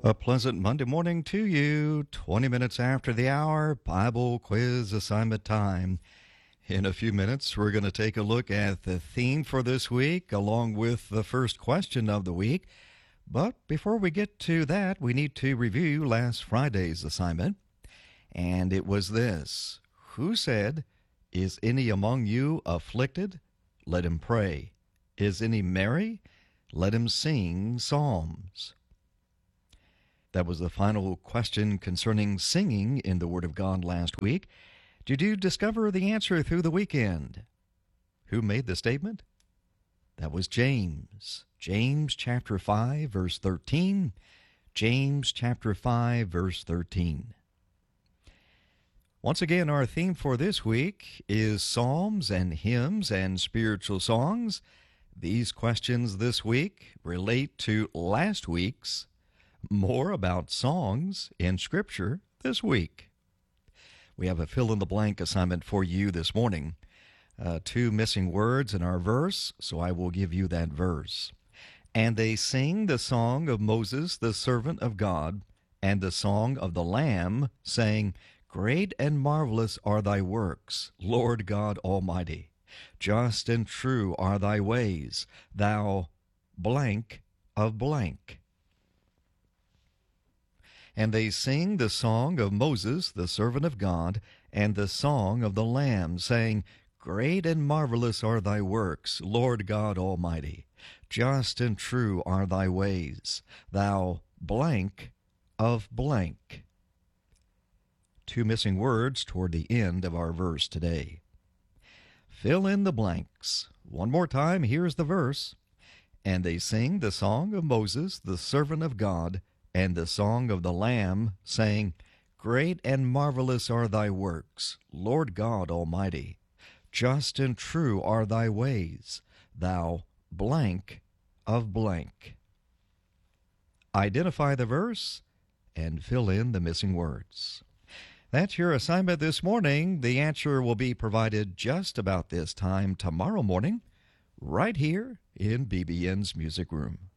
A pleasant Monday morning to you. 20 minutes after the hour, Bible quiz assignment time. In a few minutes, we're going to take a look at the theme for this week, along with the first question of the week. But before we get to that, we need to review last Friday's assignment. And it was this: Who said, "Is any among you afflicted? Let him pray. Is any merry? Let him sing psalms." That was the final question concerning singing in the Word of God last week. Did you discover the answer through the weekend? Who made the statement? That was James. James chapter 5, verse 13. James chapter 5, verse 13. Once again, our theme for this week is psalms and hymns and spiritual songs. These questions this week relate to last week's. More about songs in Scripture this week. We have a fill-in-the-blank assignment for you this morning. Two missing words in our verse, so I will give you that verse. And they sing the song of Moses, the servant of God, and the song of the Lamb, saying, "Great and marvelous are thy works, Lord God Almighty. Just and true are thy ways, thou blank of blank." And they sing the song of Moses, the servant of God, and the song of the Lamb, saying, "Great and marvelous are thy works, Lord God Almighty. Just and true are thy ways, thou blank of blank." Two missing words toward the end of our verse today. Fill in the blanks. One more time, here's the verse. And they sing the song of Moses, the servant of God, and the song of the Lamb, saying, "Great and marvelous are thy works, Lord God Almighty. Just and true are thy ways, thou blank of blank." Identify the verse and fill in the missing words. That's your assignment this morning. The answer will be provided just about this time tomorrow morning, right here in BBN's Music Room.